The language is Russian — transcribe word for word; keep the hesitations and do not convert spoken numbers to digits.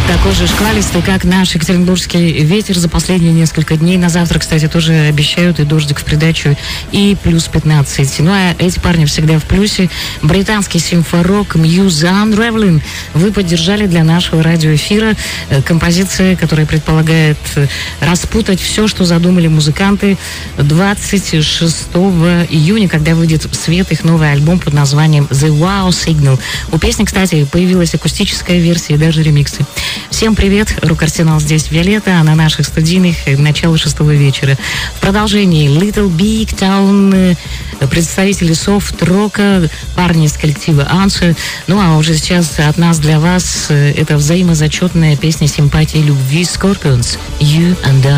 Такой же шквалистый, как наш екатеринбургский ветер за последние несколько дней. На завтра, кстати, тоже обещают и дождик в придачу, и плюс пятнадцать. Ну а эти парни всегда в плюсе. Британский симфорок Muse Unraveling вы поддержали для нашего радиоэфира. Композиция, которая предполагает распутать все, что задумали музыканты. двадцать шестого июня, когда выйдет в свет их новый альбом под названием The Wow Signal. У песни, кстати, появилась акустическая версия и даже ремиксы. Всем привет, Рок-Арсенал здесь, Виолетта, а на наших студийных начало шестого вечера. В продолжении Little Big Town, представители софт-рока, парни из коллектива Answer. Ну а уже сейчас от нас для вас это взаимозачетная песня симпатии и любви Scorpions, You and I.